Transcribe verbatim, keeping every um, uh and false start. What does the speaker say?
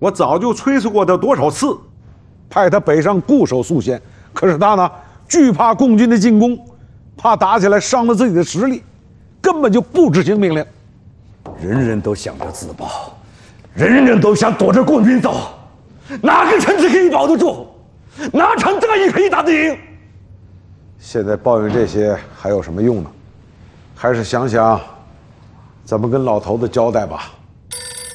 我早就催促过他多少次，派他北上固守宿县，可是他呢，惧怕共军的进攻，怕打起来伤了自己的实力，根本就不执行命令。 人人都想着自保，人人都想躲着共军走，哪个城池可以保得住？哪场战役可以打得赢？ 现在抱怨这些还有什么用呢？还是想想怎么跟老头子交代吧。